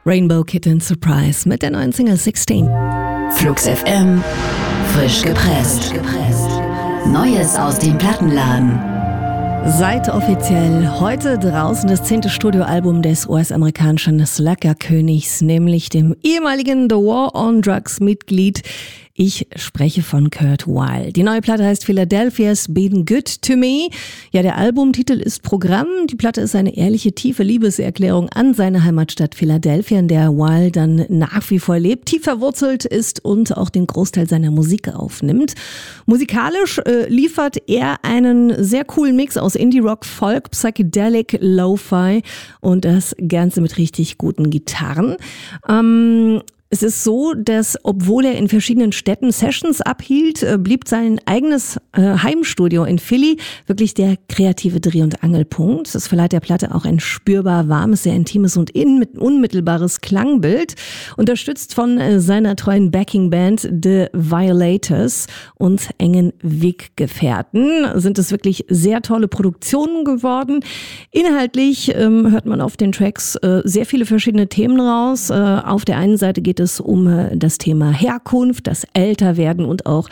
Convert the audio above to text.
Rainbow Kitten Surprise mit der neuen Single 16. Flux FM, frisch gepresst. Neues aus dem Plattenladen. Seit offiziell heute draußen das 10. Studioalbum des US-amerikanischen Slacker-Königs, nämlich dem ehemaligen The War on Drugs-Mitglied. Ich spreche von Kurt Weill. Die neue Platte heißt Philadelphia's Been Good to Me. Ja, der Albumtitel ist Programm. Die Platte ist eine ehrliche, tiefe Liebeserklärung an seine Heimatstadt Philadelphia, in der Weill dann nach wie vor lebt, tief verwurzelt ist und auch den Großteil seiner Musik aufnimmt. Musikalisch liefert er einen sehr coolen Mix aus Indie-Rock, Folk, Psychedelic, Lo-Fi und das Ganze mit richtig guten Gitarren. Es ist so, dass obwohl er in verschiedenen Städten Sessions abhielt, blieb sein eigenes Heimstudio in Philly wirklich der kreative Dreh- und Angelpunkt. Das verleiht der Platte auch ein spürbar warmes, sehr intimes und unmittelbares Klangbild. Unterstützt von seiner treuen Backing-Band The Violators und engen Weggefährten sind es wirklich sehr tolle Produktionen geworden. Inhaltlich hört man auf den Tracks sehr viele verschiedene Themen raus. Auf der einen Seite geht es um das Thema Herkunft, das Älterwerden und auch